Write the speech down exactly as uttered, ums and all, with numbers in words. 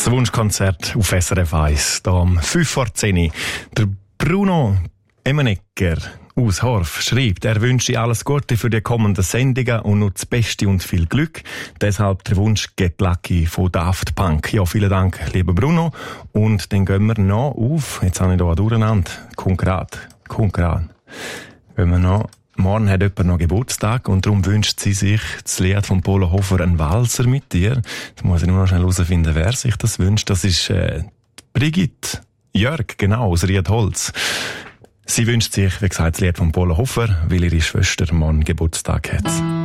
Das Wunschkonzert auf S R F eins, hier um fünf vor zehn. Der Bruno Emenegger aus Horf schreibt, er wünsche alles Gute für die kommenden Sendungen und nur das Beste und viel Glück. Deshalb der Wunsch Get Lucky von Daft Punk. Ja, vielen Dank, lieber Bruno. Und dann gehen wir noch auf, jetzt habe ich da durcheinander, konkret, konkret, gehen wir noch. Morgen hat jemand noch Geburtstag und darum wünscht sie sich das Lied von Polo Hofer «Ein Walzer mit dir». Jetzt muss ich nur noch schnell herausfinden, wer sich das wünscht. Das ist äh, Brigitte Jörg, genau, aus Riedholz. Sie wünscht sich, wie gesagt, das Lied von Polo Hofer, weil ihre Schwester morgen Geburtstag hat.